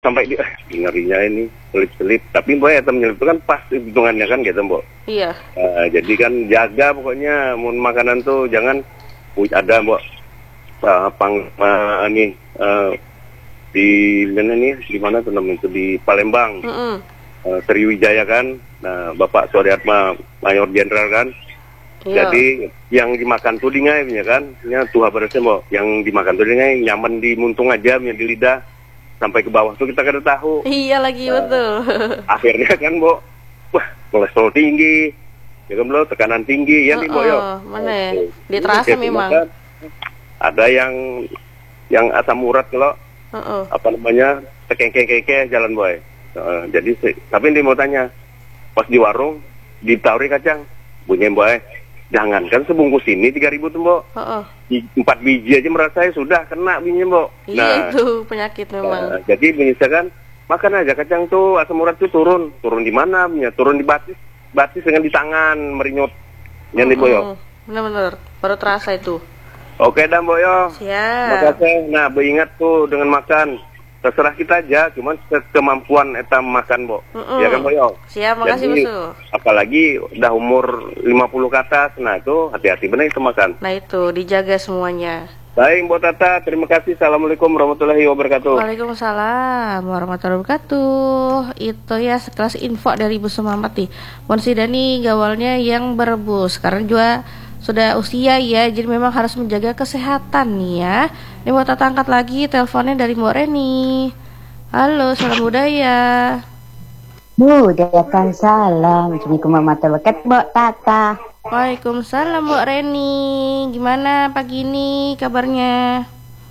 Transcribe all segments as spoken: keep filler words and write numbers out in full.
sampai di ah, ngerinya ini selip-selip. Tapi mbak ya temen itu kan pas hitungannya kan gitu mbak. Iya. Uh, jadi kan jaga pokoknya mau makanan tuh jangan uh, ada mbak uh, pang uh, ini uh, di mana nih di mana tuh namanya itu di Palembang. Mm -mm. uh, Sriwijaya kan. Nah Bapak Suryatma Mayor Jenderal kan. Iya. Jadi yang dimakan tudingnya ya kan, ya tuh habarnya mbak, yang dimakan tudingnya nyaman di muntung aja, di lidah sampai ke bawah tuh kita kada tahu. Iya lagi nah, betul. Akhirnya kan mbak, wah kolesterol tinggi, ya kan mbak, tekanan tinggi, ya nih mbak yo. Mana ya? Diterasa memang. Makan, ada yang yang asam urat kalau uh -uh. apa namanya tekeng-keke jalan boy. Uh, jadi tapi ini mau tanya, pas di warung ditawari kacang, bunyi boy. Jangan kan sebungkus ini tiga ribu tuh mbak, uh -uh. empat biji aja merasa sudah kena bininya mbak. Iya nah, itu penyakit memang. Uh, jadi misalkan makan aja kacang tuh asam urat tuh turun, turun di mana? Ya, turun di batis, batis dengan di tangan merinyut. Yang uh -uh. di boyo. Benar-benar baru terasa itu. Oke dah boyo. Siap. Makasih. Nah beringat tuh dengan makan. Terserah kita aja, cuman kemampuan eta makan, Bo. Mm -mm. Ya kan, Boyo? Siap, makasih, Jadi, Busu. apalagi udah umur lima puluh ke atas, nah itu hati-hati benar itu makan. Nah itu, dijaga semuanya. Baik, Mbak Tata, terima kasih. Assalamualaikum warahmatullahi wabarakatuh. Waalaikumsalam warahmatullahi wabarakatuh. Itu ya sekelas info dari Bu Sumamat nih. Ponsi Dani gawalnya yang berebus, karena juga sudah usia ya, jadi memang harus menjaga kesehatan nih ya. Ini mau Tata angkat lagi teleponnya dari Mbak Reni. Halo, salam budaya. Budayakan salam. Assalamualaikum warahmatullahi wabarakatuh, Mbak Tata. Waalaikumsalam Mbak Reni. Gimana pagi ini kabarnya?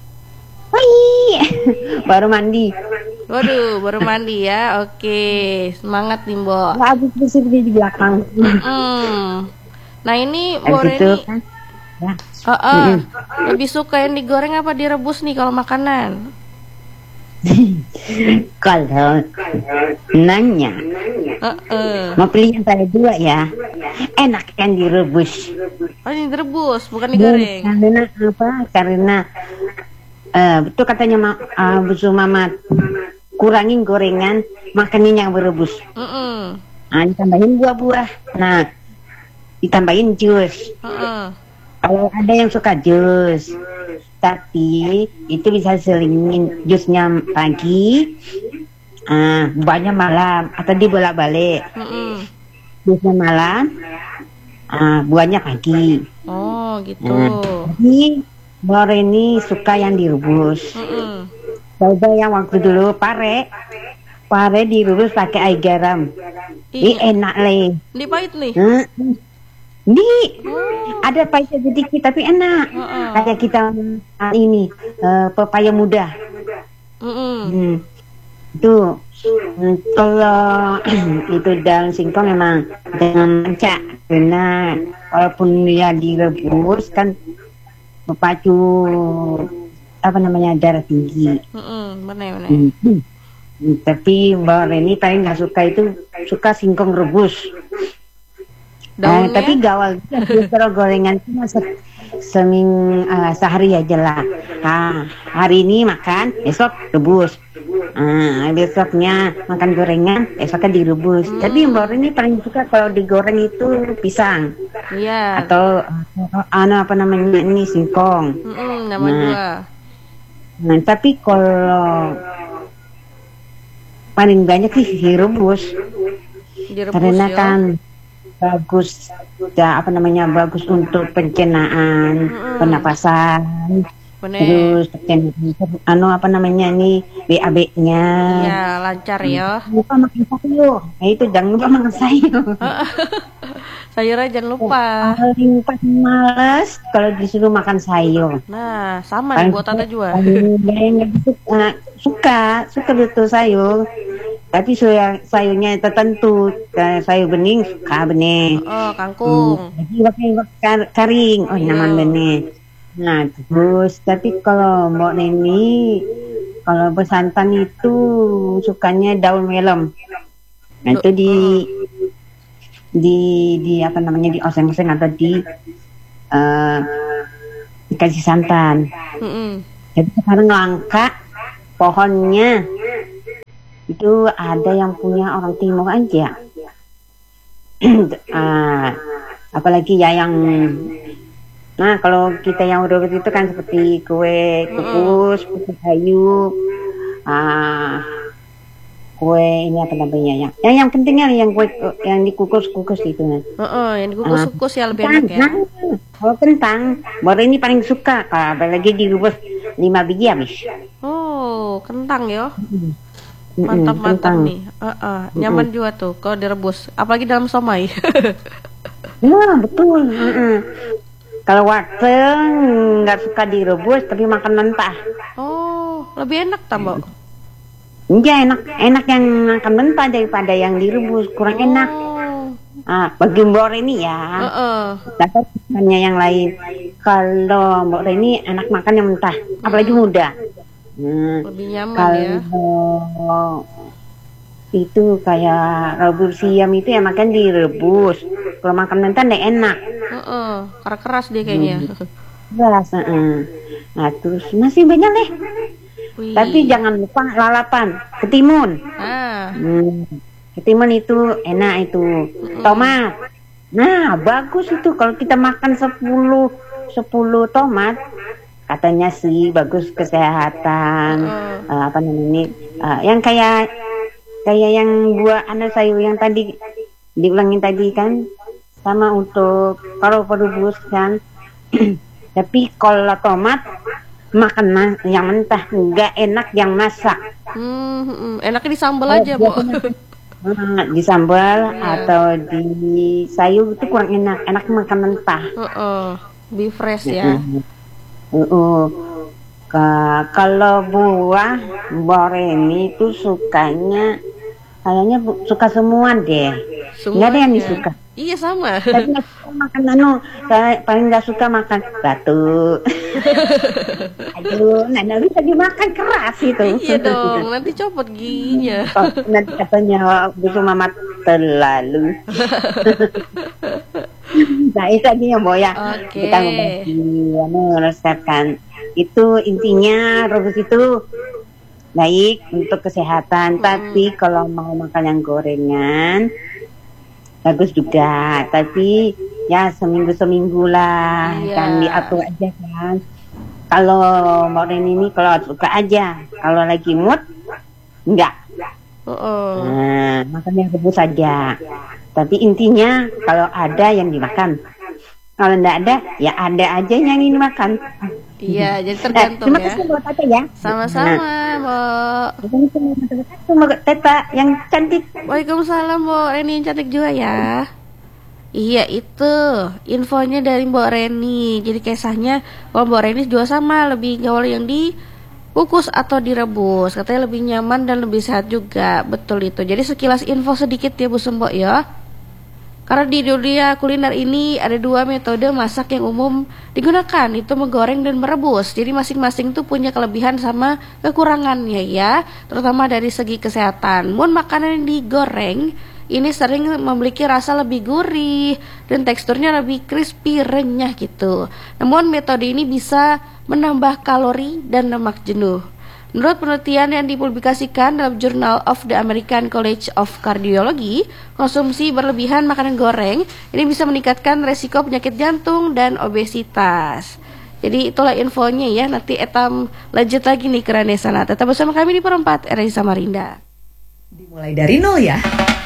Wih, baru mandi. Waduh, baru mandi ya. Oke, semangat nih Mbak. Habis bersih di belakang. Hmm. Nah ini Mbak Reni kan? Ya. uh -uh. Mm -hmm. Lebih suka yang digoreng apa direbus nih kalau makanan? Kalau nanya uh -uh. mau pilih yang saya dua ya, enak yang direbus. Oh ini direbus bukan digoreng. Karena apa? Karena uh, betul katanya uh, Bu Sumamat, kurangin gorengan, makanin yang berebus. uh -uh. Nah ditambahin buah-buah. Nah ditambahin jus. Uh-uh. Kalau ada yang suka jus, tapi itu bisa selingin jusnya pagi, uh, buahnya malam atau dibolak-balik. Uh-uh. Jusnya malam, uh, buahnya pagi. Oh gitu. Nah, jadi Mbak Reni suka yang direbus. Uh-uh. Coba yang waktu dulu pare, pare direbus pakai air garam. Ini enak leh. Ini pahit nih. Uh, Di oh. Ada pahitnya sedikit tapi enak. Uh -uh. Kayak kita ini uh, pepaya muda. Uh -uh. Hmm. Itu hmm, kalau itu daun singkong memang dengan mancak, karena walaupun dia direbus kan memacu apa namanya darah tinggi. Uh -uh. Benar-benar. Hmm. Hmm. Tapi Mbak Reni paling nggak suka itu suka singkong rebus. Nah, tapi gawal kalau gorengan cuma se seming uh, sehari aja lah. Nah, hari ini makan, besok rebus. Nah, besoknya makan gorengan, besoknya direbus. Hmm. Tapi Mbak ini paling suka kalau digoreng itu pisang. Iya. Atau uh, apa namanya ini singkong. Hmm, nama nah, dua. Nah, tapi kalau paling banyak sih direbus. Direbus karena ya. Kan bagus ya apa namanya bagus untuk pencernaan, mm-hmm. pernapasan. Bener. Terus anu apa namanya ini B A B-nya. Iya, lancar ya. Lupa makan sayur. Nah, itu jangan lupa makan sayur. Sayurnya jangan lupa. Paling pas males kalau disuruh makan sayur. Nah, sama nih buat Tata juga. Suka, suka, suka betul sayur. Tapi sayur, sayurnya tertentu, sayur bening suka bening. Oh, kangkung. Hmm, jadi pakai kering, oh nyaman bening. Nah terus, tapi kalau Mbak Neni, kalau bersantan itu sukanya daun melem. Nah itu di di di apa namanya di oseng-oseng atau di uh, dikasih santan. Mm-hmm. Jadi sekarang langka pohonnya. itu ada yang punya orang timur aja. uh, apalagi ya yang, nah kalau kita yang udah itu kan seperti kue kukus, kue kayu, uh, kue ini apa namanya ya? Yang yang pentingnya yang kue yang dikukus-kukus itu. Nah. Uh, uh, yang dikukus-kukus uh, ya lebih enak ya. Nah, kalau kentang, baru ini paling suka. Kalau apalagi direbus lima biji habis. Oh, kentang ya. Mantap-mantap nih. Uh, uh, nyaman juga tuh kalau direbus, apalagi dalam somai. Nah, betul. Uh-uh. Kalau wortel nggak suka direbus tapi makan mentah. Oh, lebih enak tambah. Iya enak, enak yang makan mentah daripada yang direbus, kurang oh. enak. Ah, bagi Mbak Reni ya. Uh-uh. Tapi yang lain. Kalau Mbak Reni enak makan yang mentah, apalagi muda. Hmm, lebih nyaman kalau ya. Itu kayak rebus siam itu ya makan direbus. Kalau makan mentah nggak enak. Uh-uh. Karena keras dia kayaknya. Keras. Uh-uh. Nah terus masih banyak deh. Wih. Tapi jangan lupa lalapan, ketimun. Ah. Hmm, ketimun itu enak itu. Mm. Tomat. Nah bagus itu kalau kita makan sepuluh sepuluh tomat. Katanya sih bagus kesehatan, uh. Uh, apa namanya, uh, yang kayak kayak yang buah anak sayur yang tadi diulangin tadi kan, sama untuk kalau perebus kan. Tapi kalau tomat makan yang mentah, nggak enak yang masak. Hmm, enaknya disambal aja, Bu. Di sambal yeah. Atau di sayur itu kurang enak, enak makan mentah. Uh -uh. Be fresh ya. Uh, uh. Ka kalau buah Boreni itu sukanya kayaknya bu suka semua deh. Nggak ada yang disuka. Iya sama. Tapi nggak suka makan anu, saya paling nggak suka makan batu. Aduh, nggak bisa dimakan keras itu. Iya dong, nanti copot giginya. Oh, nanti katanya busu mamat terlalu. Nah itu aja yang mau ya okay. Kita ngomong resepkan itu intinya rebus itu baik untuk kesehatan. Hmm. Tapi kalau mau makan yang gorengan bagus juga. Tapi ya seminggu seminggu lah yeah. Kan diatur aja kan. Kalau mau ini kalau suka aja. Kalau lagi mood enggak. Uh -uh. Nah, makan yang rebus saja. Tapi intinya kalau ada yang dimakan, kalau enggak ada ya ada aja yang ingin makan. Iya, jadi tergantung eh, terima kasih ya. Mbak Tata ya. Sama-sama, nah. Mbak Tata yang cantik. Waalaikumsalam, Mbak Reni yang cantik juga ya. Iya itu infonya dari Mbak Reni. Jadi kisahnya kalau Mbak Reni juga sama, lebih gaul yang di kukus atau direbus, katanya lebih nyaman dan lebih sehat juga. Betul itu. Jadi sekilas info sedikit ya Bu Sembok ya. Karena di dunia kuliner ini ada dua metode masak yang umum digunakan, itu menggoreng dan merebus. Jadi masing-masing tuh punya kelebihan sama kekurangannya ya, terutama dari segi kesehatan. Mun makanan yang digoreng ini sering memiliki rasa lebih gurih dan teksturnya lebih crispy, renyah gitu. Namun metode ini bisa menambah kalori dan lemak jenuh. Menurut penelitian yang dipublikasikan dalam Journal of the American College of Cardiology, konsumsi berlebihan makanan goreng ini bisa meningkatkan resiko penyakit jantung dan obesitas. Jadi itulah infonya ya. Nanti etam lanjut lagi nih ke Rane sana. Tetap bersama kami di Perempat R I Samarinda. Dimulai dari nol ya.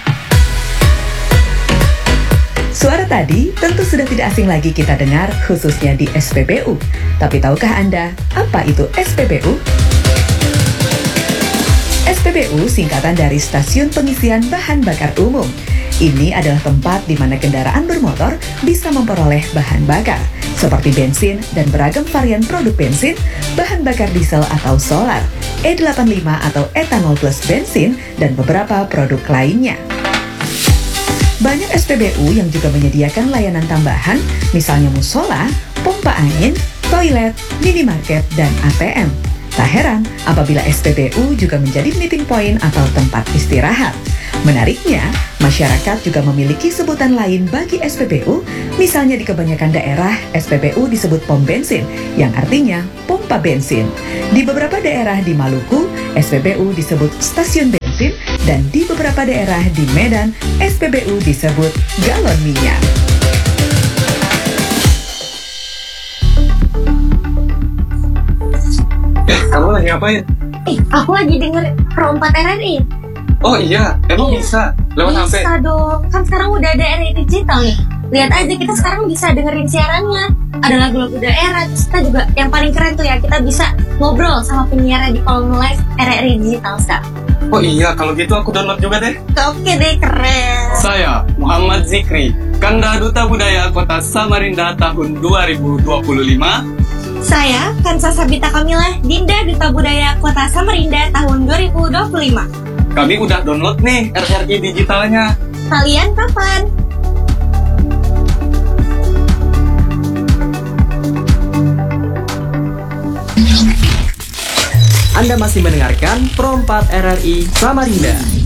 Suara tadi tentu sudah tidak asing lagi kita dengar khususnya di S P B U. Tapi tahukah Anda apa itu S P B U? S P B U singkatan dari Stasiun Pengisian Bahan Bakar Umum. Ini adalah tempat di mana kendaraan bermotor bisa memperoleh bahan bakar seperti bensin dan beragam varian produk bensin, bahan bakar diesel atau solar, E delapan puluh lima atau etanol plus bensin, dan beberapa produk lainnya. Banyak S P B U yang juga menyediakan layanan tambahan, misalnya musola, pompa angin, toilet, minimarket, dan A T M. Tak heran apabila S P B U juga menjadi meeting point atau tempat istirahat. Menariknya, masyarakat juga memiliki sebutan lain bagi S P B U, misalnya di kebanyakan daerah S P B U disebut pom bensin, yang artinya pompa bensin. Di beberapa daerah di Maluku, S P B U disebut stasiun bensin, dan di beberapa daerah di Medan, S P B U disebut galon minyak. Eh, kamu lagi ngapain? Eh, aku lagi denger Pro empat R R I. Oh iya, emang Iya. bisa? Lewat H P? Bisa dong, kan sekarang udah ada R R I digital nih. Lihat aja, kita sekarang bisa dengerin siarannya. Ada lagu-lagu daerah, terus kita juga yang paling keren tuh ya, kita bisa ngobrol sama penyiar di kolom live R R I digital sekarang. Oh iya, kalau gitu aku download juga deh. Oke deh, keren. Saya, Muhammad Zikri, Kanda Duta Budaya Kota Samarinda tahun dua ribu dua puluh lima. Saya, Kansa Sabita Kamila, Dinda Duta Budaya Kota Samarinda tahun dua ribu dua puluh lima. Kami udah download nih R R I digitalnya. Kalian kapan? Anda masih mendengarkan Pro empat R R I Samarinda.